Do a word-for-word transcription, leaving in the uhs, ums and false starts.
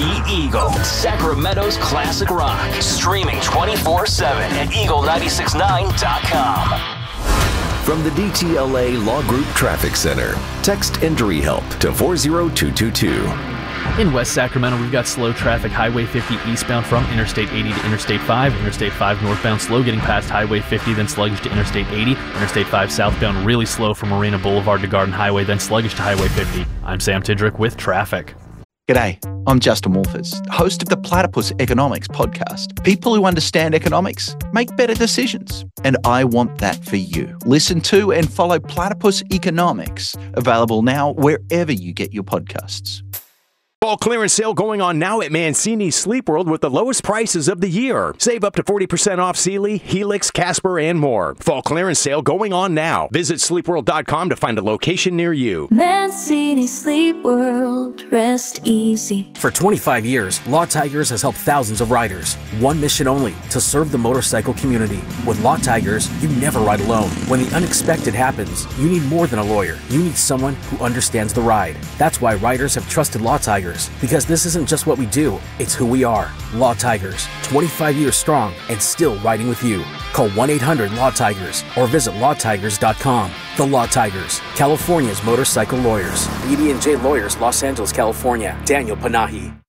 The Eagle, Sacramento's classic rock. Streaming twenty-four seven at eagle nine six nine dot com. From the D T L A Law Group Traffic Center, text Injury Help to four zero two two two. In West Sacramento, we've got slow traffic, Highway fifty eastbound from Interstate eighty to Interstate five. Interstate five northbound slow getting past Highway fifty, then sluggish to Interstate eighty. Interstate five southbound really slow from Marina Boulevard to Garden Highway, then sluggish to Highway fifty. I'm Sam Tidrick with traffic. G'day, I'm Justin Wolfers, host of the Platypus Economics podcast. People who understand economics make better decisions, and I want that for you. Listen to and follow Platypus Economics, available now wherever you get your podcasts. Fall clearance sale going on now at Mancini Sleep World with the lowest prices of the year. Save up to forty percent off Sealy, Helix, Casper, and more. Fall clearance sale going on now. Visit sleep world dot com to find a location near you. Mancini Sleep World, rest easy. For twenty-five years, Law Tigers has helped thousands of riders. One mission only, to serve the motorcycle community. With Law Tigers, you never ride alone. When the unexpected happens, you need more than a lawyer. You need someone who understands the ride. That's why riders have trusted Law Tigers. Because this isn't just what we do, it's who we are. Law Tigers, twenty-five years strong and still riding with you. Call one eight hundred law tigers or visit law tigers dot com. The Law Tigers, California's motorcycle lawyers. B D and J Lawyers, Los Angeles, California. Daniel Panahi.